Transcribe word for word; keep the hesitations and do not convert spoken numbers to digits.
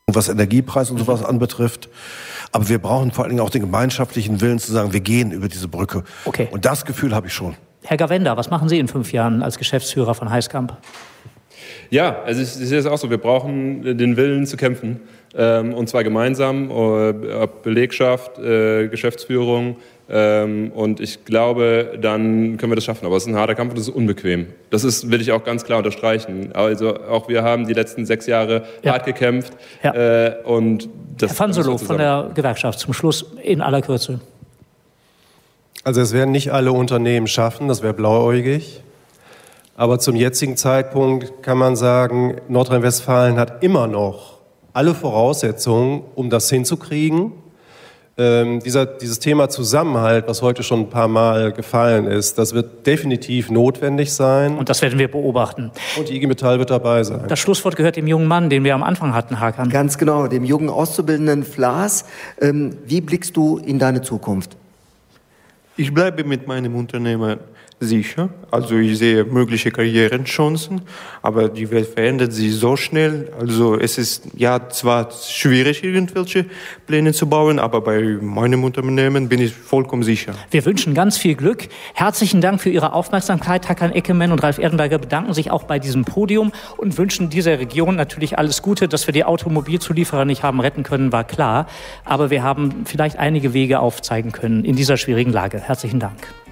was Energiepreis und sowas anbetrifft. Aber wir brauchen vor allen Dingen auch den gemeinschaftlichen Willen zu sagen, wir gehen über diese Brücke. Okay. Und das Gefühl habe ich schon. Herr Gawenda, was machen Sie in fünf Jahren als Geschäftsführer von Heiskamp? Ja, also ich, ich sehe es auch so. Wir brauchen den Willen zu kämpfen. Ähm, und zwar gemeinsam, ob Belegschaft, äh, Geschäftsführung. Ähm, und ich glaube, dann können wir das schaffen. Aber es ist ein harter Kampf und es ist unbequem. Das ist, will ich auch ganz klar unterstreichen. Also auch wir haben die letzten sechs Jahre ja. hart gekämpft. Ja. Äh, und das, Herr Fanselow von der Gewerkschaft zum Schluss in aller Kürze. Also es werden nicht alle Unternehmen schaffen, das wäre blauäugig. Aber zum jetzigen Zeitpunkt kann man sagen, Nordrhein-Westfalen hat immer noch alle Voraussetzungen, um das hinzukriegen. Ähm, dieser, dieses Thema Zusammenhalt, was heute schon ein paar Mal gefallen ist, das wird definitiv notwendig sein. Und das werden wir beobachten. Und die I G Metall wird dabei sein. Das Schlusswort gehört dem jungen Mann, den wir am Anfang hatten, Hakan. Ganz genau, dem jungen Auszubildenden Flaas. Ähm, wie blickst du in deine Zukunft? Ich bleibe mit meinem Unternehmen sicher. Also ich sehe mögliche Karrierechancen, aber die Welt verändert sich so schnell. Also es ist ja zwar schwierig, irgendwelche Pläne zu bauen, aber bei meinem Unternehmen bin ich vollkommen sicher. Wir wünschen ganz viel Glück. Herzlichen Dank für Ihre Aufmerksamkeit. Hakan Ekemen und Ralf Erdenberger bedanken sich auch bei diesem Podium und wünschen dieser Region natürlich alles Gute. Dass wir die Automobilzulieferer nicht haben retten können, war klar. Aber wir haben vielleicht einige Wege aufzeigen können in dieser schwierigen Lage. Herzlichen Dank.